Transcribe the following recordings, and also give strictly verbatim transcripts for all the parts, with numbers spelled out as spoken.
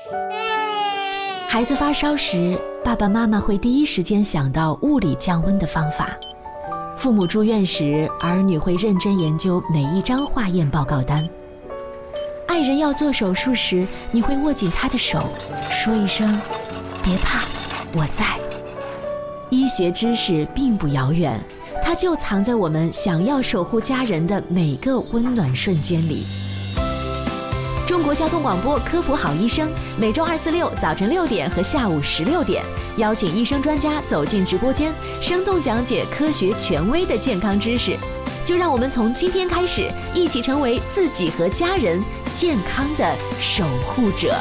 孩子发烧时，爸爸妈妈会第一时间想到物理降温的方法。父母住院时，儿女会认真研究每一张化验报告单。爱人要做手术时，你会握紧他的手，说一声别怕，我在。医学知识并不遥远，它就藏在我们想要守护家人的每个温暖瞬间里。中国交通广播科普好医生，每周二、四、六早晨六点和下午十六点，邀请医生专家走进直播间，生动讲解科学权威的健康知识。就让我们从今天开始，一起成为自己和家人健康的守护者。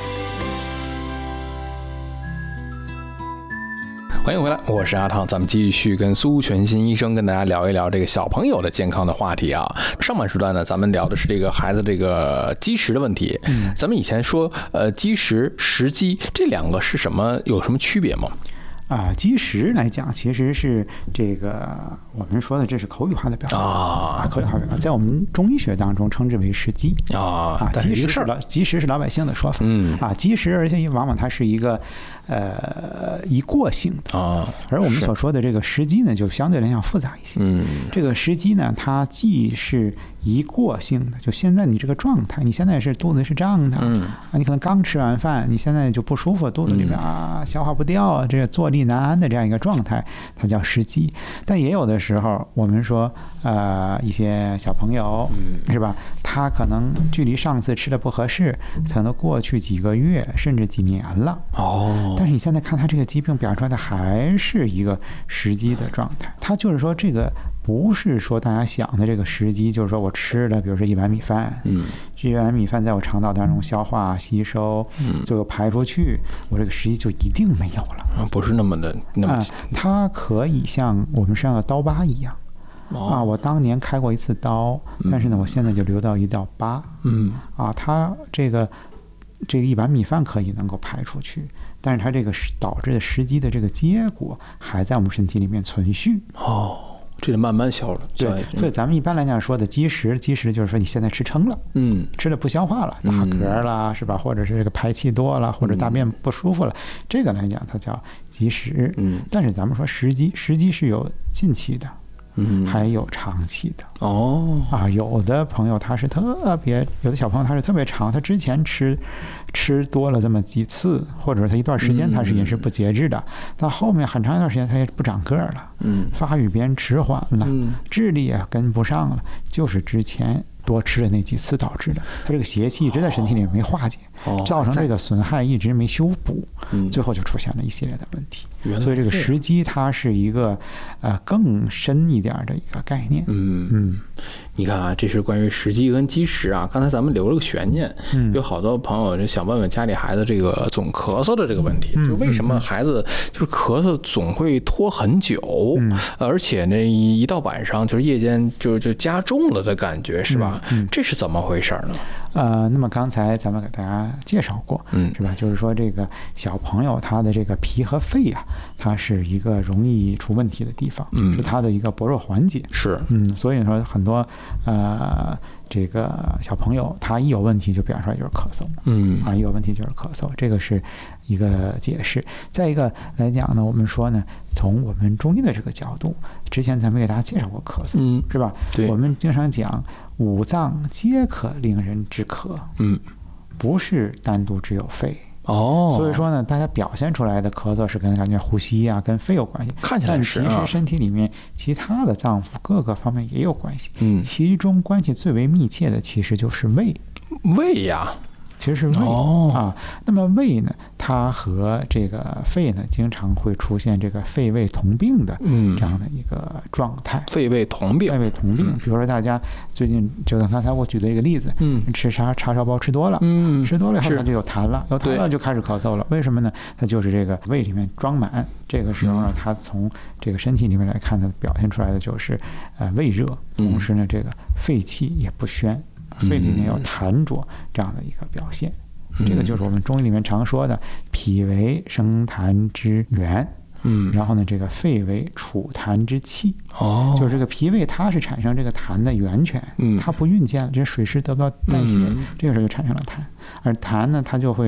欢迎回来，我是阿汤，咱们继续跟苏全新医生跟大家聊一聊这个小朋友的健康的话题啊。上半时段呢，咱们聊的是这个孩子这个积食的问题。嗯，咱们以前说，呃，积食、食积这两个是什么？有什么区别吗？ 啊，积食来讲，其实是这个我们说的，这是口语化的表达啊，口语化表达，在我们中医学当中称之为食积啊啊，积食是老积食是老百姓的说法，嗯啊，积食，而且往往它是一个呃一过性的啊，而我们所说的这个食积呢，就相对来讲复杂一些，嗯，这个食积呢，它既是一过性的，就现在你这个状态，你现在是肚子是胀的，嗯啊，你可能刚吃完饭，你现在就不舒服，肚子里面啊消化不掉，这个坐立难安的这样一个状态，它叫食积。但也有的时候，我们说，呃，一些小朋友，是吧？他可能距离上次吃的不合适，可能过去几个月甚至几年了。哦。但是你现在看他这个疾病表出来的还是一个食积的状态，他就是说这个不是说大家想的这个食积，就是说我吃了，比如说一碗米饭，嗯，这一碗米饭在我肠道当中消化吸收，嗯，最后排出去，我这个食积就一定没有了。 啊，不是那么的那么、 啊，它可以像我们身上的刀疤一样，哦、啊，我当年开过一次刀，但是呢，我现在就留到一道疤，嗯，啊，它这个这个一碗米饭可以能够排出去，但是它这个导致的食积的这个结果还在我们身体里面存续， 哦。这个慢慢消了， 对，所以咱们一般来讲说的积食，积食就是说你现在吃撑了，嗯，吃了不消化了，打嗝了，是吧？或者是这个排气多了，或者大便不舒服了，这个来讲它叫积食。嗯，但是咱们说食积，食积是有近期的，嗯，还有长期的。哦，啊，有的朋友他是特别，有的小朋友他是特别长，他之前吃吃多了这么几次，或者说他一段时间他是饮食不节制的，到后面很长一段时间他也不长个儿了，嗯，发育变迟缓了，嗯，智力也跟不上了，就是之前多吃的那几次导致的，他这个邪气一直在身体里没化解，造成这个损害一直没修补，最后就出现了一系列的问题。所以这个食积它是一个呃更深一点的一个概念。嗯嗯， 你看啊，这是关于食积跟积食啊。刚才咱们留了个悬念，嗯、有好多朋友就想问问家里孩子这个总咳嗽的这个问题，嗯、就为什么孩子就是咳嗽总会拖很久，嗯、而且呢一到晚上就是夜间就就加重了的感觉，是吧？嗯嗯、这是怎么回事呢？ 呃，那么刚才咱们给大家介绍过，嗯，是吧？就是说这个小朋友他的这个脾和肺啊，它是一个容易出问题的地方，嗯，是他的一个薄弱环节， 是， 嗯，所以说很多呃这个小朋友他一有问题就表现出来就是咳嗽，嗯，啊，一有问题就是咳嗽，这个是一个解释。再一个来讲呢，我们说呢，从我们中医的这个角度，之前咱们给大家介绍过咳嗽，嗯，是吧？对，我们经常讲。五脏皆可令人止咳，嗯，不是单独只有肺哦。所以说呢，大家表现出来的咳嗽是跟感觉呼吸啊、跟肺有关系， 看起来是、啊， 但其实身体里面其他的脏腑各个方面也有关系。嗯，其中关系最为密切的其实就是胃， 胃呀。 其实是胃、哦、啊，那么胃呢，它和这个肺呢，经常会出现这个肺胃同病的这样的一个状态。 嗯、肺胃同病， 肺胃同病。比如说大家最近就像刚才我举的一个例子，嗯，吃叉叉烧包吃多了，嗯，吃多了以后它就有痰了，有痰了就开始咳嗽了。为什么呢？它就是这个胃里面装满，这个时候呢，它从这个身体里面来看，它表现出来的就是呃胃热，同时呢，这个肺气也不宣。肺里面有痰浊这样的一个表现，嗯、这个就是我们中医里面常说的脾为生痰之源，嗯，然后呢，这个肺为储痰之器，哦，就是这个脾胃它是产生这个痰的源泉，嗯，它不运见了，这水湿得不到代谢，嗯、这个时候就产生了痰，而痰呢，它就会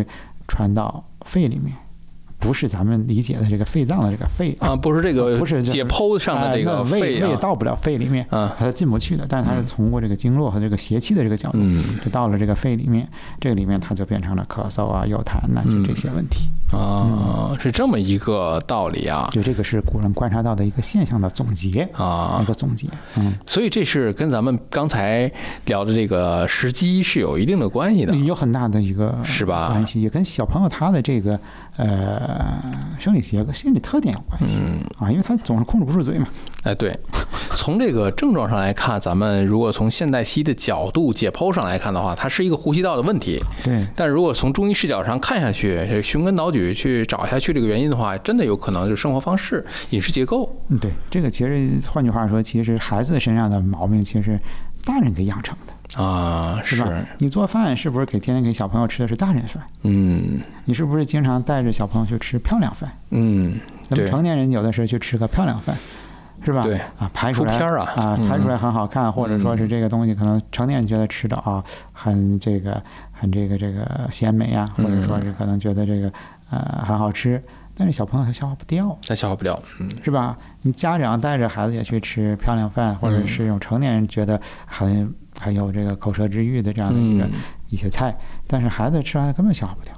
传到肺里面。不是咱们理解的这个肺脏的这个肺啊，不是这个不是解剖上的这个肺啊，胃到不了肺里面啊，它进不去的。但是它是通过这个经络和这个邪气的这个角度，就到了这个肺里面，这个里面它就变成了咳嗽啊、有痰呐，就这些问题啊，是这么一个道理啊。 就这个是古人观察到的一个现象的总结啊，一个总结。嗯， 所以这是跟咱们刚才聊的这个时机是有一定的关系的， 有很大的一个是吧关系，也跟小朋友他的这个。呃，生理结构、心理特点有关系、嗯、啊，因为他总是控制不住嘴嘛。 哎，对，从这个症状上来看，咱们如果从现代西医的角度解剖上来看的话，它是一个呼吸道的问题。 对。 但如果从中医视角上看下去，寻根导举去找下去这个原因的话，真的有可能就是生活方式、饮食结构。 嗯，对，这个其实换句话说，其实孩子身上的毛病，其实大人给养成的。 啊， 是吧？你做饭是不是给天天给小朋友吃的是大人饭？ 嗯， 你是不是经常带着小朋友去吃漂亮饭？ 嗯， 咱们成年人有的时候去吃个漂亮饭，是吧？ 对啊，拍出来啊， 啊，拍出来很好看，嗯、或者说是这个东西可能成年人觉得吃的啊很这个很这个这个鲜美啊，或者说是可能觉得这个呃很好吃。但是小朋友他消化不掉， 他消化不了，嗯， 是吧？你家长带着孩子也去吃漂亮饭，或者是用成年人觉得很很有这个口舌之欲的这样的一个、嗯、一些菜，但是孩子吃完根本消化不掉。